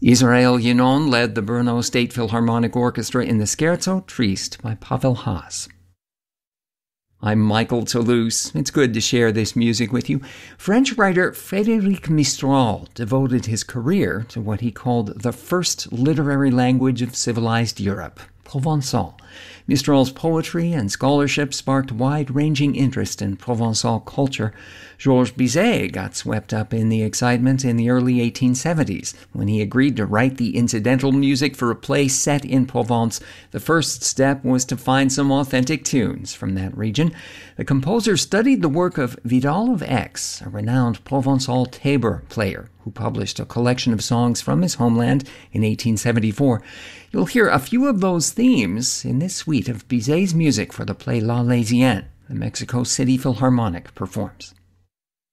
Israel Yinon led the Brno State Philharmonic Orchestra in the Scherzo Triste by Pavel Haas. I'm Michael Toulouse. It's good to share this music with you. French writer Frédéric Mistral devoted his career to what he called the first literary language of civilized Europe, Provençal. Mistral's poetry and scholarship sparked wide-ranging interest in Provençal culture. Georges Bizet got swept up in the excitement in the early 1870s when he agreed to write the incidental music for a play set in Provence. The first step was to find some authentic tunes from that region. The composer studied the work of Vidal of Aix, a renowned Provençal tabor player who published a collection of songs from his homeland in 1874. You'll hear a few of those themes in this suite of Bizet's music for the play L'Arlésienne, the Mexico City Philharmonic performs.